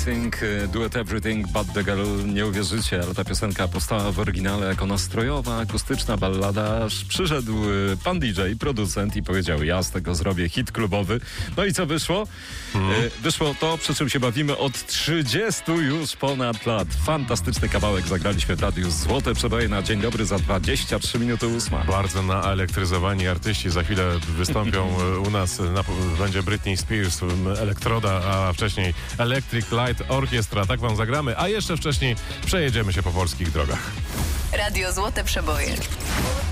Missing, Do It Everything But The Girl. Nie uwierzycie, ale ta piosenka powstała w oryginale jako nastrojowa, akustyczna ballada. Aż przyszedł pan DJ, producent i powiedział: ja z tego zrobię hit klubowy. No i co wyszło? Wyszło to, przy czym się bawimy od 30 już ponad lat. Fantastyczny kawałek zagraliśmy w radiu. Złote przeboje na dzień dobry za 23 minuty 8. Bardzo naelektryzowani artyści za chwilę wystąpią u nas. Będzie Britney Spears, Elektroda, a wcześniej Electric Light Orchestra. Tak wam zagramy, a jeszcze wcześniej przejedziemy się po polskich drogach. Radio Złote Przeboje.